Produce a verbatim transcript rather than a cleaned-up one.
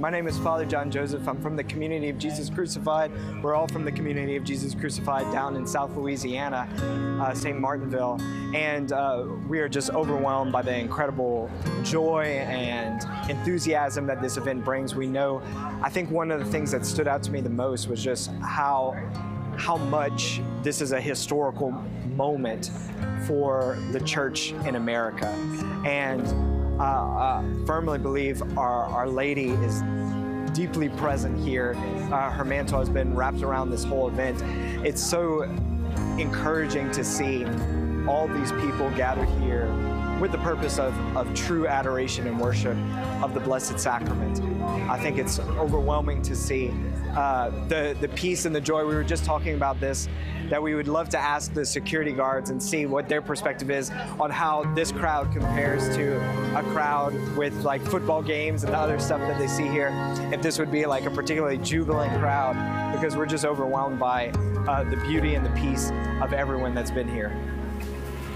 My name is Father John Joseph. I'm from the Community of Jesus Crucified. We're all from the Community of Jesus Crucified down in South Louisiana, uh, Saint Martinville. And uh, we are just overwhelmed by the incredible joy and enthusiasm that this event brings. We know, I think one of the things that stood out to me the most was just how, how much this is a historical moment for the church in America. And Uh, uh, firmly believe our, our Lady is deeply present here. Uh, her mantle has been wrapped around this whole event. It's so encouraging to see all these people gathered here with the purpose of, of true adoration and worship of the Blessed Sacrament. I think it's overwhelming to see uh, the, the peace and the joy. We were just talking about this, that we would love to ask the security guards and see what their perspective is on how this crowd compares to a crowd with like football games and the other stuff that they see here. If this would be like a particularly jubilant crowd, because we're just overwhelmed by uh, the beauty and the peace of everyone that's been here.